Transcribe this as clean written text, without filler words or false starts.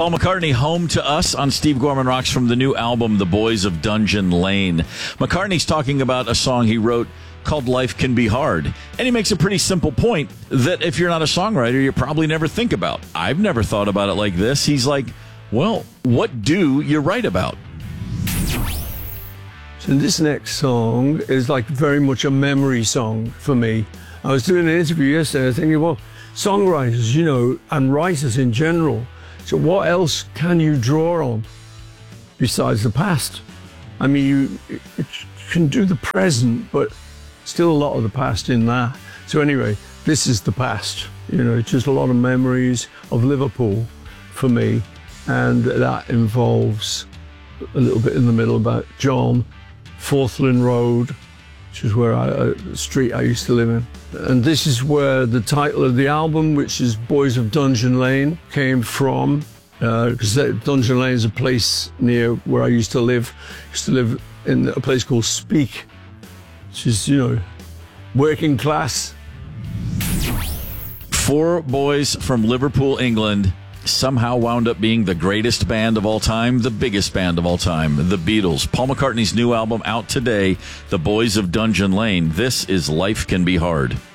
Paul McCartney, Home to Us on Steve Gorman Rocks from the new album, The Boys of Dungeon Lane. McCartney's talking about a song he wrote called Life Can Be Hard. And he makes a pretty simple point that if you're not a songwriter, you probably never think about. I've never thought about it like this. He's like, well, what do you write about? So this next song is like very much a memory song for me. I was doing an interview yesterday thinking, well, songwriters, you know, and writers in general, so what else can you draw on besides the past? I mean, you can do the present, but still a lot of the past in that. So anyway, this is the past. You know, it's just a lot of memories of Liverpool for me. And that involves a little bit in the middle about John, Forthlin Road, which is where the street I used to live in. And this is where the title of the album, which is Boys of Dungeon Lane, came from. Because Dungeon Lane is a place near where I used to live. I used to live in a place called Speke, which is, you know, working class. 4 boys from Liverpool, England, somehow wound up being the greatest band of all time, the biggest band of all time, the Beatles. Paul McCartney's new album out today, The Boys of Dungeon Lane. This is Life Can Be Hard.